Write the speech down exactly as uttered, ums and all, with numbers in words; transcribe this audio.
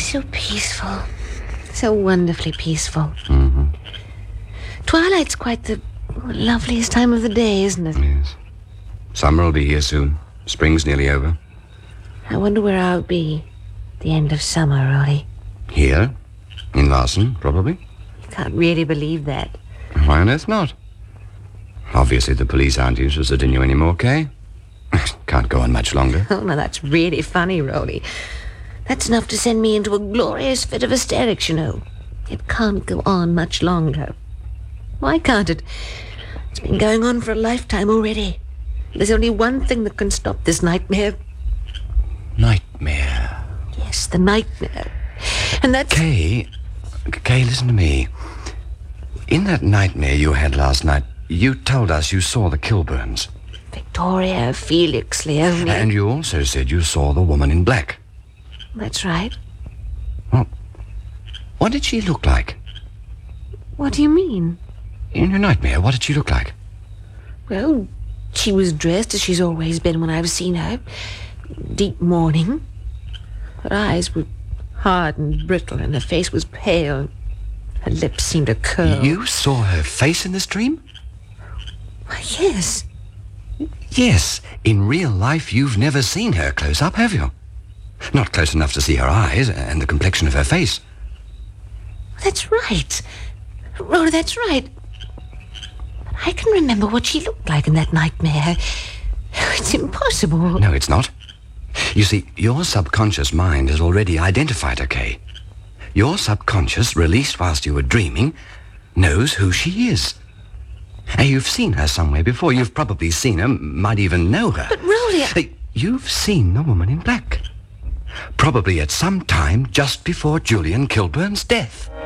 so peaceful. So wonderfully peaceful. Mm-hmm. Twilight's quite the loveliest time of the day, isn't it? Yes. Summer will be here soon. Spring's nearly over. I wonder where I'll be at the end of summer, Rolly. Here? In Larson, probably? You can't really believe that. Why on earth not? Obviously the police aren't interested in you anymore, Kay. Can't go on much longer. Oh, now that's really funny, Rolly. That's enough to send me into a glorious fit of hysterics, you know. It can't go on much longer. Why can't it? It's been going on for a lifetime already. There's only one thing that can stop this nightmare. Nightmare? Yes, the nightmare. And that's... Kay, Kay, listen to me. In that nightmare you had last night, you told us you saw the Kilburns. Victoria, Felix, Leonie... And you also said you saw the woman in black. That's right. Well, what did she look like? What do you mean? In your nightmare, what did she look like? Well, she was dressed as she's always been when I've seen her. Deep mourning. Her eyes were hard and brittle, and her face was pale. Her lips seemed to curl. You saw her face in this dream? Why, yes. Yes. In real life, you've never seen her close up, have you? Not close enough to see her eyes and the complexion of her face. That's right. Rhoda, that's right. But I can remember what she looked like in that nightmare. It's impossible. No, it's not. You see, your subconscious mind has already identified her, Kay. Your subconscious, released whilst you were dreaming, knows who she is. And you've seen her somewhere before. You've probably seen her, might even know her. But really, I... You've seen the woman in black. Probably at some time just before Julian Kilburn's death.